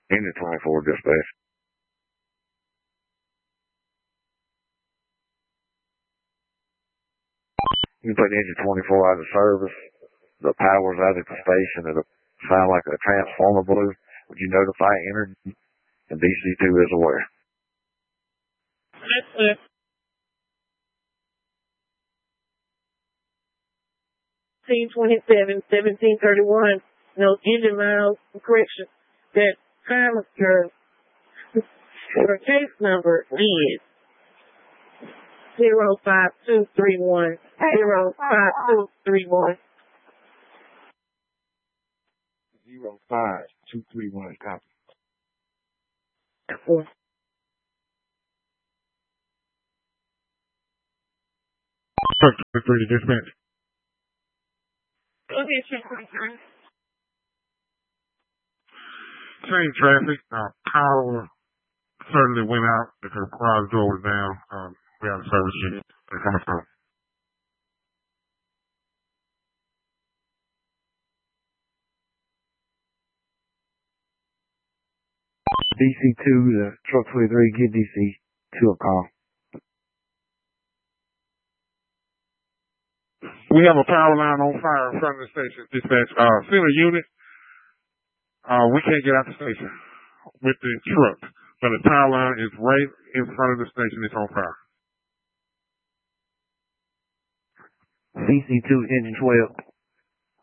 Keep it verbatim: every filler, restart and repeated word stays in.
Engine twenty-four, dispatch. You put engine twenty-four out of service. The power's out at the station. It'll sound like a transformer blew. Would you notify Energy? And D C two is aware. That's it. sixteen twenty-seven, seventeen thirty-one, no engine miles, correction. That time of your, your case number is zero five two three one, zero five two three one. Zero five two three one, copy. Four. Three to dispatch. Okay, check three. Same traffic. Uh, power certainly went out because the garage door was down. Um, we had a service unit. They're coming through. D C two, the truck twenty-three, get D C two a call. We have a power line on fire in front of the station. Dispatch, uh, send a unit. Uh, we can't get out the station with the truck, but the power line is right in front of the station. It's on fire. D C two, engine twelve.